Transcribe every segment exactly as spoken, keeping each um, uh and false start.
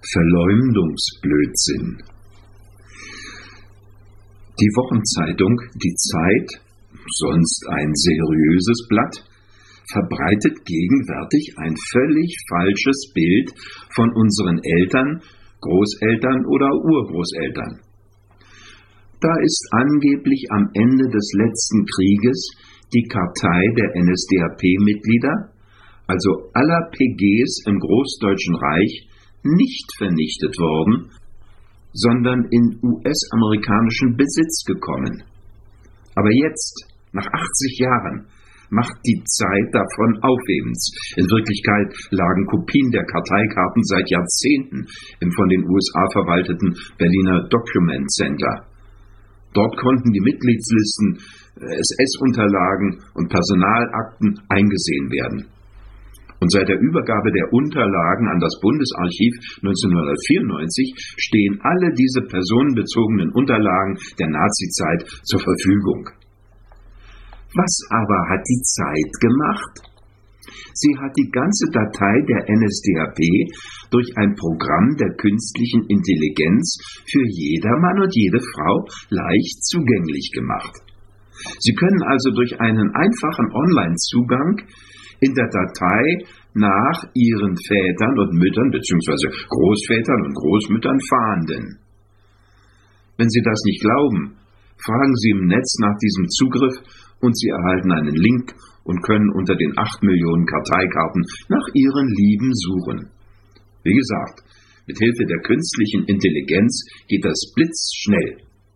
Verleumdungsblödsinn. Die Wochenzeitung Die Zeit, sonst ein seriöses Blatt, verbreitet gegenwärtig ein völlig falsches Bild von unseren Eltern, Großeltern oder Urgroßeltern. Da ist angeblich am Ende des letzten Krieges die Kartei der N S D A P-Mitglieder, also aller P Gs im Großdeutschen Reich, nicht vernichtet worden, sondern in U S-amerikanischen Besitz gekommen. Aber jetzt, nach achtzig Jahren, macht die Zeit davon aufhebens. In Wirklichkeit lagen Kopien der Karteikarten seit Jahrzehnten im von den U S A verwalteten Berliner Document Center. Dort konnten die Mitgliedslisten, S S-Unterlagen und Personalakten eingesehen werden. Und seit der Übergabe der Unterlagen an das Bundesarchiv neunzehnhundertvierundneunzig stehen alle diese personenbezogenen Unterlagen der Nazizeit zur Verfügung. Was aber hat die Zeit gemacht? Sie hat die ganze Datei der N S D A P durch ein Programm der künstlichen Intelligenz für jedermann und jede Frau leicht zugänglich gemacht. Sie können also durch einen einfachen Online-Zugang in der Datei nach Ihren Vätern und Müttern bzw. Großvätern und Großmüttern fahnden. Wenn Sie das nicht glauben, fragen Sie im Netz nach diesem Zugriff und Sie erhalten einen Link und können unter den acht Millionen Karteikarten nach Ihren Lieben suchen. Wie gesagt, mit Hilfe der künstlichen Intelligenz geht das blitzschnell.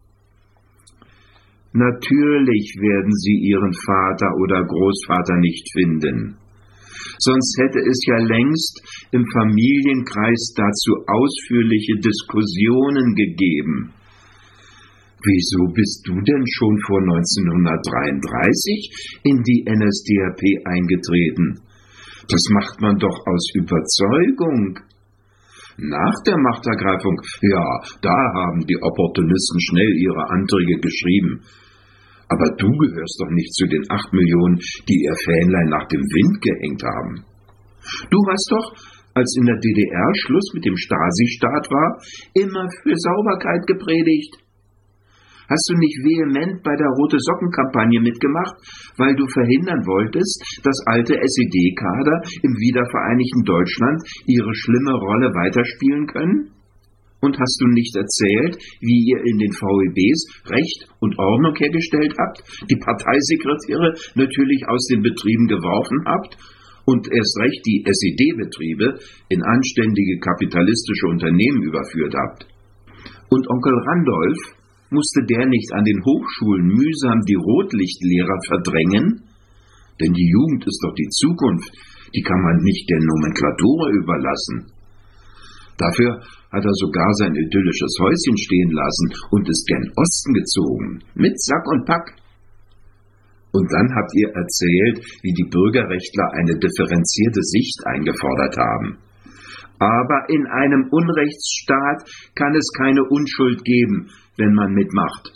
Natürlich werden Sie Ihren Vater oder Großvater nicht finden. Sonst hätte es ja längst im Familienkreis dazu ausführliche Diskussionen gegeben. Wieso bist du denn schon vor neunzehnhundertdreiunddreißig in die N S D A P eingetreten? Das macht man doch aus Überzeugung. Nach der Machtergreifung, ja, da haben die Opportunisten schnell ihre Anträge geschrieben. Aber du gehörst doch nicht zu den acht Millionen, die ihr Fähnlein nach dem Wind gehängt haben. Du hast doch, als in der D D R Schluss mit dem Stasi-Staat war, immer für Sauberkeit gepredigt. Hast du nicht vehement bei der Rote-Socken-Kampagne mitgemacht, weil du verhindern wolltest, dass alte S E D-Kader im wiedervereinigten Deutschland ihre schlimme Rolle weiterspielen können? Und hast du nicht erzählt, wie ihr in den V E Bs Recht und Ordnung hergestellt habt, die Parteisekretäre natürlich aus den Betrieben geworfen habt und erst recht die S E D-Betriebe in anständige kapitalistische Unternehmen überführt habt? Und Onkel Randolph, musste der nicht an den Hochschulen mühsam die Rotlichtlehrer verdrängen? Denn die Jugend ist doch die Zukunft, die kann man nicht der Nomenklatura überlassen. Dafür hat er sogar sein idyllisches Häuschen stehen lassen und ist gen Osten gezogen, mit Sack und Pack. Und dann habt ihr erzählt, wie die Bürgerrechtler eine differenzierte Sicht eingefordert haben. Aber in einem Unrechtsstaat kann es keine Unschuld geben, wenn man mitmacht.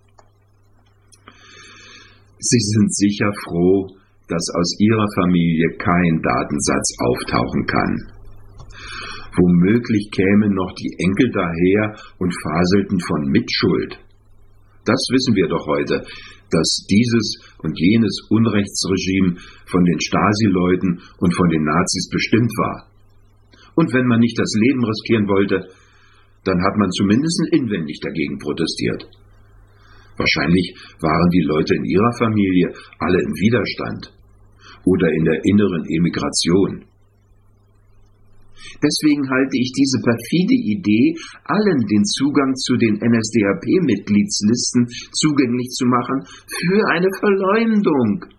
Sie sind sicher froh, dass aus Ihrer Familie kein Datensatz auftauchen kann. Womöglich kämen noch die Enkel daher und faselten von Mitschuld. Das wissen wir doch heute, dass dieses und jenes Unrechtsregime von den Stasi-Leuten und von den Nazis bestimmt war. Und wenn man nicht das Leben riskieren wollte, dann hat man zumindest inwendig dagegen protestiert. Wahrscheinlich waren die Leute in ihrer Familie alle im Widerstand oder in der inneren Emigration. Deswegen halte ich diese perfide Idee, allen den Zugang zu den N S D A P-Mitgliedslisten zugänglich zu machen, für eine Verleumdung.